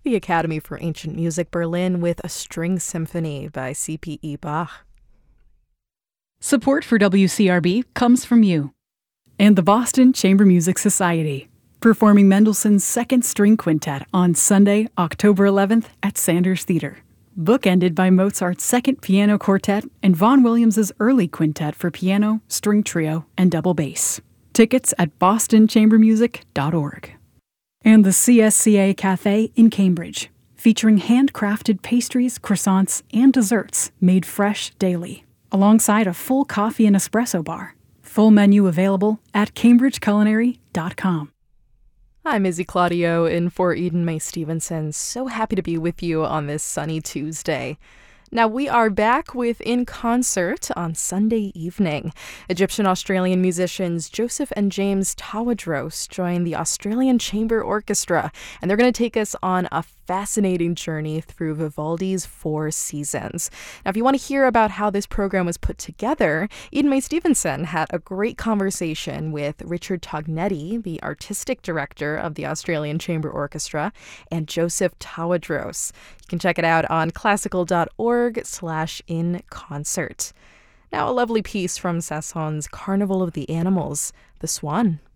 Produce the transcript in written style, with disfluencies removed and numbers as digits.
the Academy for Ancient Music Berlin with a String Symphony by C.P.E. Bach. Support for WCRB comes from you and the Boston Chamber Music Society, performing Mendelssohn's Second String Quintet on Sunday, October 11th at Sanders Theater. Bookended by Mozart's Second Piano Quartet and Vaughan Williams's Early Quintet for piano, string trio, and double bass. Tickets at bostonchambermusic.org. And the CSCA Cafe in Cambridge, featuring handcrafted pastries, croissants, and desserts made fresh daily, alongside a full coffee and espresso bar. Full menu available at cambridgeculinary.com. I'm Izzy Claudio in for Eden Mae Stevenson. So happy to be with you on this sunny Tuesday. Now, we are back with In Concert on Sunday evening. Egyptian-Australian musicians Joseph and James Tawadros join the Australian Chamber Orchestra, and they're going to take us on a fascinating journey through Vivaldi's Four Seasons. Now, if you want to hear about how this program was put together, Eden Mae Stevenson had a great conversation with Richard Tognetti, the artistic director of the Australian Chamber Orchestra, and Joseph Tawadros. You can check it out on classical.org/inconcert. Now, a lovely piece from Sasson's Carnival of the Animals, The Swan.